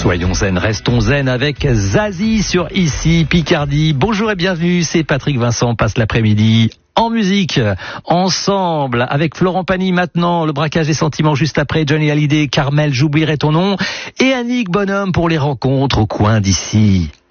Soyons zen, restons zen avec Zazie sur Ici Picardie. Bonjour et bienvenue, c'est Patrick Vincent, passe l'après-midi en musique, ensemble, avec Florent Pagny maintenant, le braquage des sentiments juste après, Johnny Hallyday, Carmel, j'oublierai ton nom, et Annick Bonhomme pour les rencontres au coin d'ici.